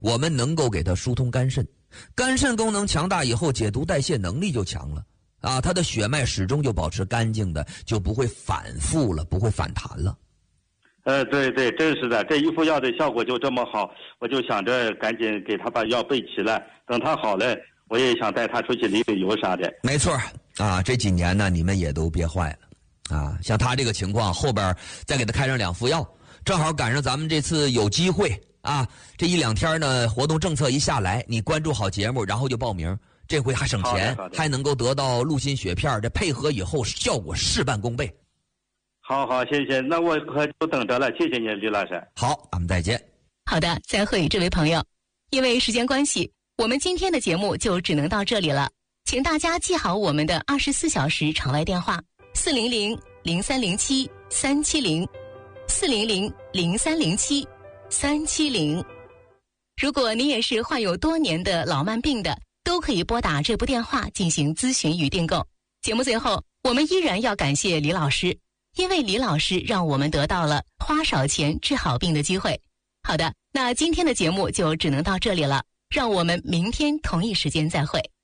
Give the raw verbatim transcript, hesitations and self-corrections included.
我们能够给它疏通肝肾，肝肾功能强大以后，解毒代谢能力就强了啊，它的血脉始终就保持干净的，就不会反复了，不会反弹了。 呃，对对，真是的，这一副药的效果就这么好，我就想着赶紧给他把药备齐了，等他好了，我也想带他出去旅旅游啥的。 没错啊，这几年呢，你们也都憋坏了啊，像他这个情况，后边再给他开上两副药，正好赶上咱们这次有机会啊，这一两天呢，活动政策一下来，你关注好节目，然后就报名，这回还省钱，还能够得到陆心血片，这配合以后效果事半功倍。 好好，谢谢，那我可就等着了，谢谢你，李老师。 好，咱们再见。 好的，再会，这位朋友。因为时间关系，我们今天的节目就只能到这里了，请大家记好我们的二十四小时场外电话：四零零零三零七三七零，四零零零三零七三七零。如果你也是患有多年的老慢病的，都可以拨打这部电话进行咨询与订购。节目最后，我们依然要感谢李老师，因为李老师让我们得到了花少钱治好病的机会。好的，那今天的节目就只能到这里了，让我们明天同一时间再会。